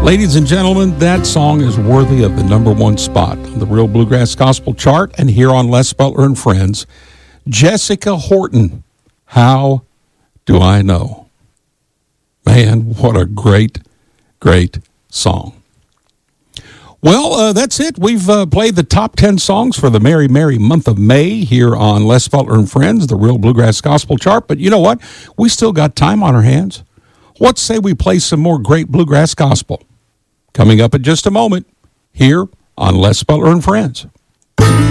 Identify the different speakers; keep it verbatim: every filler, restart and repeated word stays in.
Speaker 1: Ladies and gentlemen, that song is worthy of the number one spot on the Real Bluegrass Gospel chart and here on Les Butler and Friends. Jessica Horton, How Do I Know? Man, what a great, great song. Well, uh, that's it. We've uh, played the top ten songs for the merry, merry month of May here on Les Butler and Friends, the Real Bluegrass Gospel chart. But you know what? We still got time on our hands. What say we play some more great bluegrass gospel? Coming up in just a moment here on Les Butler and Friends.